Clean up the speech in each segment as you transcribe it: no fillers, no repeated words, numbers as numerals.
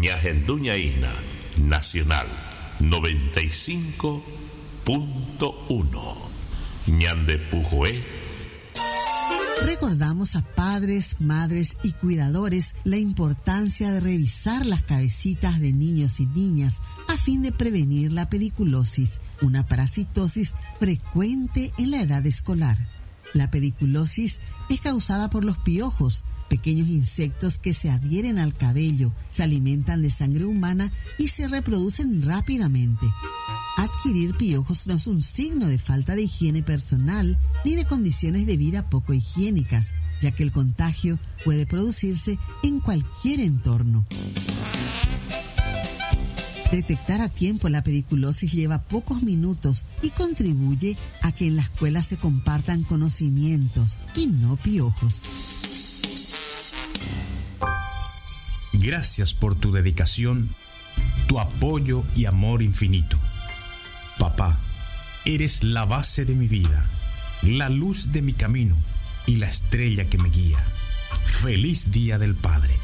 Ñajenduñaína Nacional 95.1 Ñandepujoé. Recordamos a padres, madres y cuidadores la importancia de revisar las cabecitas de niños y niñas a fin de prevenir la pediculosis, una parasitosis frecuente en la edad escolar. La pediculosis es causada por los piojos, pequeños insectos que se adhieren al cabello, se alimentan de sangre humana y se reproducen rápidamente. Adquirir piojos no es un signo de falta de higiene personal ni de condiciones de vida poco higiénicas, ya que el contagio puede producirse en cualquier entorno. Detectar a tiempo la pediculosis lleva pocos minutos y contribuye a que en la escuela se compartan conocimientos y no piojos. Gracias por tu dedicación, tu apoyo y amor infinito. Papá, eres la base de mi vida, la luz de mi camino y la estrella que me guía. Feliz Día del Padre.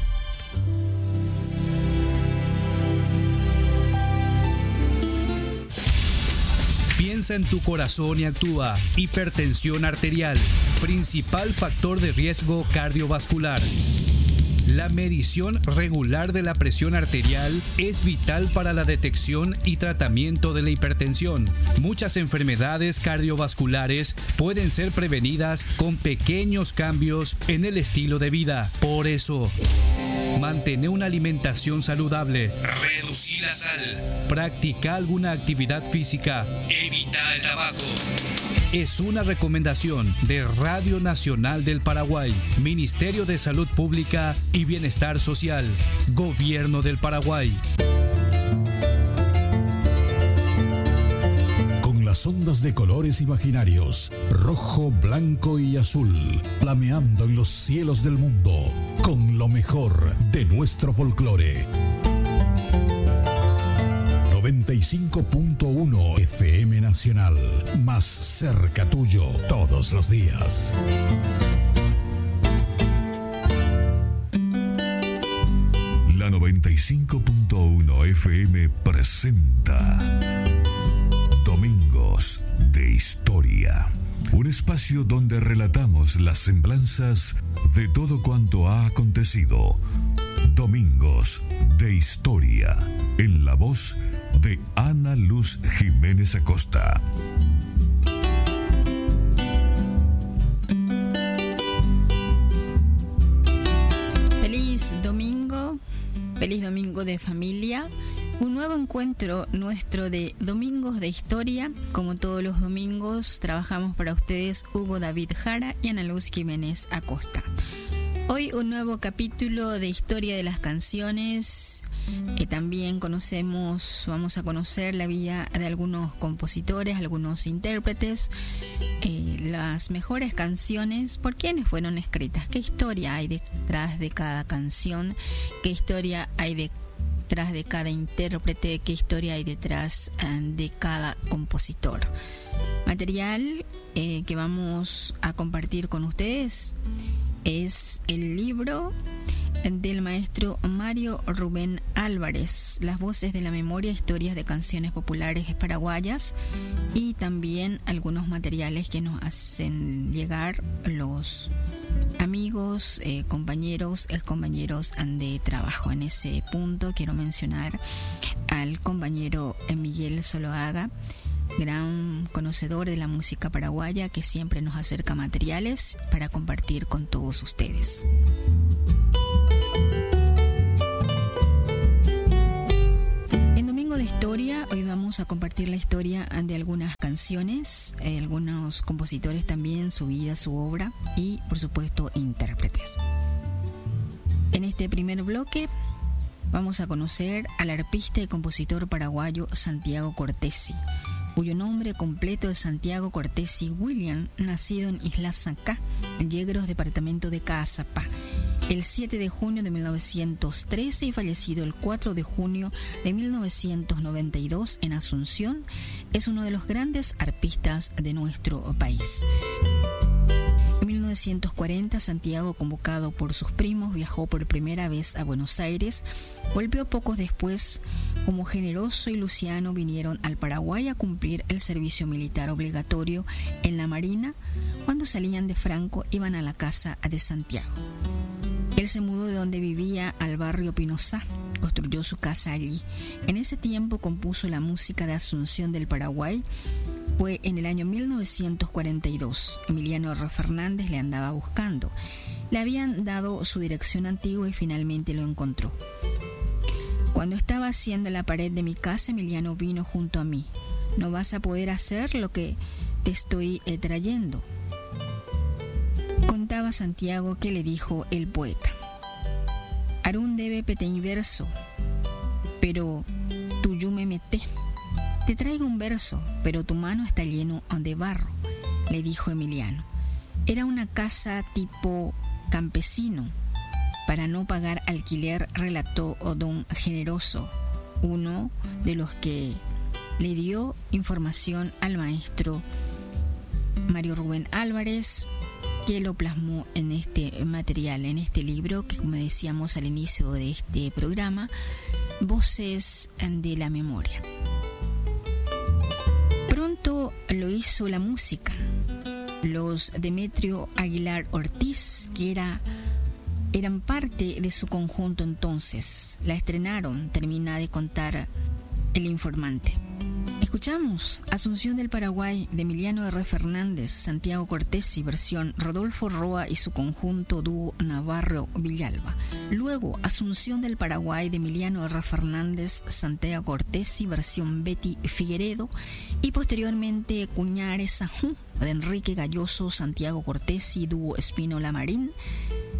Piensa en tu corazón y actúa. Hipertensión arterial, principal factor de riesgo cardiovascular. La medición regular de la presión arterial es vital para la detección y tratamiento de la hipertensión. Muchas enfermedades cardiovasculares pueden ser prevenidas con pequeños cambios en el estilo de vida. Por eso, mantén una alimentación saludable, reducir la sal, practica alguna actividad física, evita el tabaco. Es una recomendación de Radio Nacional del Paraguay, Ministerio de Salud Pública y Bienestar Social, Gobierno del Paraguay. Con las ondas de colores imaginarios, rojo, blanco y azul, flameando en los cielos del mundo, con lo mejor de nuestro folclore. 95.1 FM Nacional, más cerca tuyo todos los días. La 95.1 FM presenta Domingos de Historia, un espacio donde relatamos las semblanzas de todo cuanto ha acontecido. Domingos de Historia, en la voz de Ana Luz Jiménez Acosta. Feliz domingo de familia. Un nuevo encuentro nuestro de Domingos de Historia. Como todos los domingos, trabajamos para ustedes Hugo David Jara y Ana Luz Jiménez Acosta. Hoy un nuevo capítulo de Historia de las Canciones. También vamos a conocer la vida de algunos compositores, algunos intérpretes, las mejores canciones, por quiénes fueron escritas, qué historia hay detrás de cada canción, qué historia hay detrás de cada intérprete, qué historia hay detrás de cada compositor. Material que vamos a compartir con ustedes es el libro del maestro Mario Rubén Álvarez, Las voces de la memoria, historias de canciones populares paraguayas, y también algunos materiales que nos hacen llegar los amigos, compañeros, excompañeros de trabajo. En ese punto quiero mencionar al compañero Miguel Soloaga, gran conocedor de la música paraguaya, que siempre nos acerca materiales para compartir con todos ustedes. En Domingo de Historia, hoy vamos a compartir la historia de algunas canciones, algunos compositores también, su vida, su obra y, por supuesto, intérpretes. En este primer bloque vamos a conocer al arpista y compositor paraguayo Santiago Cortesi, cuyo nombre completo es Santiago Cortesi William, nacido en Isla Sacá, en Yegros, departamento de Caazapá, el 7 de junio de 1913 y fallecido el 4 de junio de 1992 en Asunción, es uno de los grandes arpistas de nuestro país. En 1940, Santiago, convocado por sus primos, viajó por primera vez a Buenos Aires. Volvió pocos después. Como Generoso y Luciano vinieron al Paraguay a cumplir el servicio militar obligatorio en la Marina. Cuando salían de Franco, iban a la casa de Santiago. Él se mudó de donde vivía al barrio Pinosá. Construyó su casa allí. En ese tiempo compuso la música de Asunción del Paraguay. Fue en el año 1942. Emiliano R. Fernández le andaba buscando. Le habían dado su dirección antigua y finalmente lo encontró. Cuando estaba haciendo la pared de mi casa, Emiliano vino junto a mí. No vas a poder hacer lo que te estoy trayendo, contaba Santiago, que le dijo el poeta. Arún debe peteñir verso, pero tú yo me meté. Te traigo un verso, pero tu mano está lleno de barro, le dijo Emiliano. Era una casa tipo campesino. Para no pagar alquiler, relató don Generoso, uno de los que le dio información al maestro Mario Rubén Álvarez, que lo plasmó en este material, en este libro que, como decíamos al inicio de este programa, Voces de la Memoria. Pronto lo hizo la música. Los Demetrio Aguilar Ortiz, que eran parte de su conjunto entonces, la estrenaron, termina de contar el informante. Escuchamos Asunción del Paraguay de Emiliano R. Fernández, Santiago Cortesi, versión Rodolfo Roa y su conjunto dúo Navarro Villalba. Luego Asunción del Paraguay de Emiliano R. Fernández, Santiago Cortesi, versión Betty Figueredo. Y posteriormente Cuñares Sajú de Enrique Galloso, Santiago Cortesi, dúo Espino Lamarín.